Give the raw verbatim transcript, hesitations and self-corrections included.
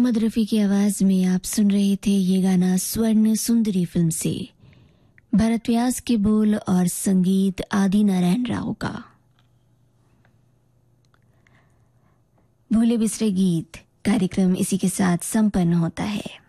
मोहम्मद रफ़ी की आवाज में आप सुन रहे थे ये गाना स्वर्ण सुंदरी फिल्म से। भरत व्यास के बोल और संगीत आदि नारायण राव का। भूले बिसरे गीत कार्यक्रम इसी के साथ संपन्न होता है।